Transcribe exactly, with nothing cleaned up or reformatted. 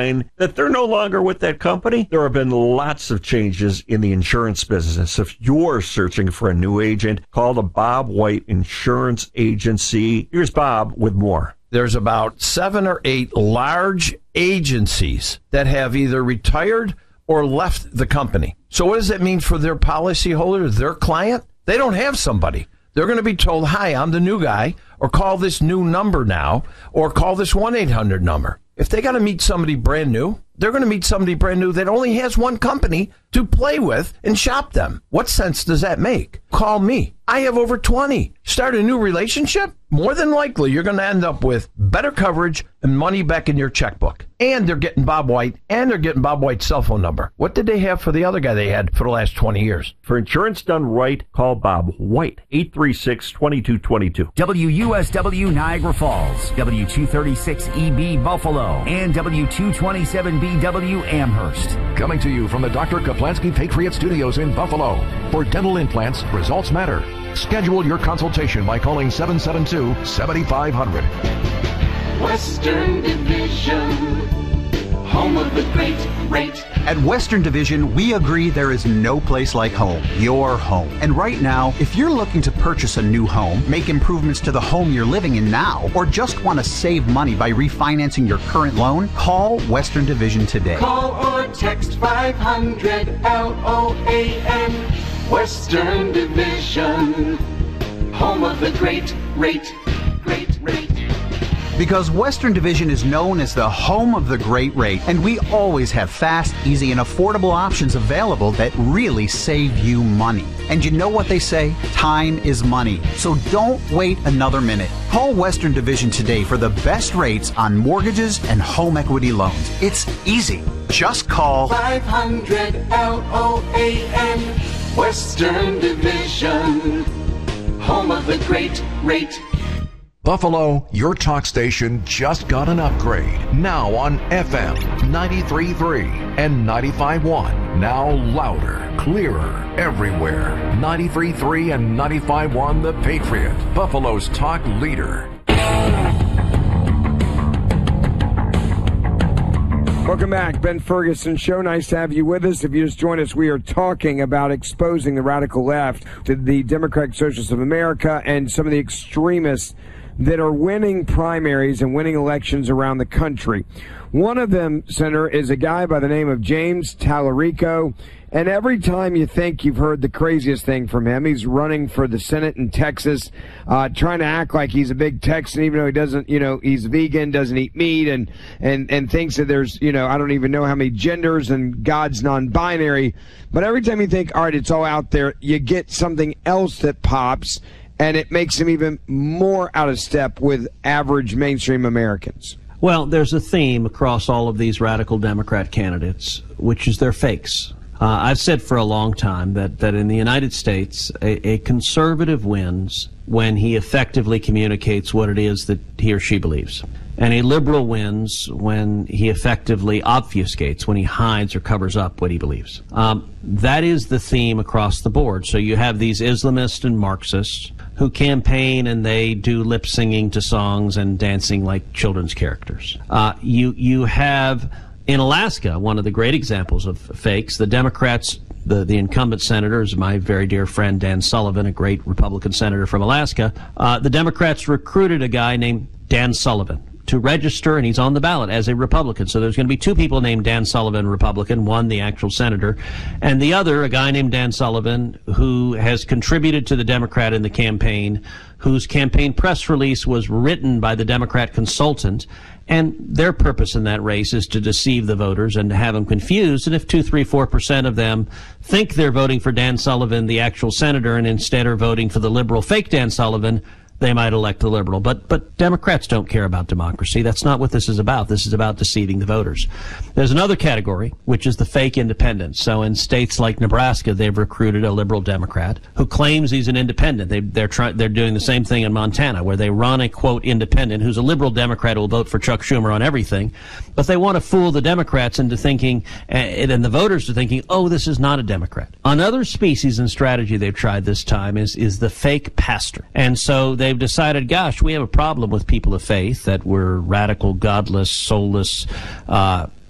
find that they're no longer with that company. There have been lots of changes in the insurance business. If you're searching for a new agent, call the Bob White Insurance Agency. Here's Bob with more. There's about seven or eight large agencies that have either retired or left the company. So what does that mean for their policyholder, their client? They don't have somebody. They're going to be told, hi, I'm the new guy, or call this new number now, or call this one eight hundred number. If they got to meet somebody brand new, they're going to meet somebody brand new that only has one company to play with and shop them. What sense does that make? Call me. I have over twenty. Start a new relationship? More than likely, you're going to end up with better coverage and money back in your checkbook. And they're getting Bob White, and they're getting Bob White's cell phone number. What did they have for the other guy they had for the last twenty years? For insurance done right, call Bob White, eight three six, two two two two. W U S W Niagara Falls, W two thirty-six E B Buffalo, and W two twenty-seven B W Amherst. Coming to you from the Doctor Kaplansky Patriot Studios in Buffalo. For dental implants, results matter. Schedule your consultation by calling seven seven two, seven five zero zero. Western Division, home of the great rate. At Western Division, we agree there is no place like home, your home. And right now, if you're looking to purchase a new home, make improvements to the home you're living in now, or just want to save money by refinancing your current loan, call Western Division today. Call or text five hundred L O A N. Western Division, home of the great rate, great rate. Because Western Division is known as the home of the great rate, and we always have fast, easy, and affordable options available that really save you money. And you know what they say? Time is money. So don't wait another minute. Call Western Division today for the best rates on mortgages and home equity loans. It's easy. Just call five hundred L O A N. Western Division, home of the great rate. Buffalo, your talk station just got an upgrade. Now on F M ninety-three point three and ninety-five point one. Now louder, clearer, everywhere. ninety-three point three and ninety-five point one The Patriot, Buffalo's talk leader. Welcome back. Ben Ferguson Show. Nice to have you with us. If you just joined us, we are talking about exposing the radical left to the Democratic Socialists of America and some of the extremists that are winning primaries and winning elections around the country. One of them, Senator, is a guy by the name of James Tallarico. And every time you think you've heard the craziest thing from him, he's running for the Senate in Texas, uh, trying to act like he's a big Texan, even though he doesn't, you know, he's vegan, doesn't eat meat, and, and, and thinks that there's, you know, I don't even know how many genders and God's non-binary. But every time you think, all right, it's all out there, you get something else that pops, and it makes him even more out of step with average mainstream Americans. Well, there's a theme across all of these radical Democrat candidates, which is they're fakes. Uh, I've said for a long time that, that in the United States, a, a conservative wins when he effectively communicates what it is that he or she believes. And a liberal wins when he effectively obfuscates, when he hides or covers up what he believes. Um, that is the theme across the board. So you have these Islamists and Marxists who campaign and they do lip singing to songs and dancing like children's characters. Uh, you you have in Alaska one of the great examples of fakes. The Democrats, the the incumbent senator is my very dear friend Dan Sullivan, a great Republican senator from Alaska. Uh, the Democrats recruited a guy named Dan Sullivan to register, and he's on the ballot as a Republican. So there's going to be two people named Dan Sullivan, Republican, one the actual senator, and the other a guy named Dan Sullivan who has contributed to the Democrat in the campaign, whose campaign press release was written by the Democrat consultant. And their purpose in that race is to deceive the voters and to have them confused. And if two, three, four percent of them think they're voting for Dan Sullivan, the actual senator, and instead are voting for the liberal fake Dan Sullivan, they might elect the liberal. But but Democrats don't care about democracy. That's not what this is about. This is about deceiving the voters. There's another category, which is the fake independent. So in states like Nebraska, they've recruited a liberal Democrat who claims he's an independent. They, they're trying. They're doing the same thing in Montana, where they run a, quote, independent who's a liberal Democrat who will vote for Chuck Schumer on everything. But they want to fool the Democrats into thinking, and, and the voters to thinking, oh, this is not a Democrat. Another species and strategy they've tried this time is, is the fake pastor. And so they They've decided, gosh, we have a problem with people of faith, that we're radical, godless, soulless, uh,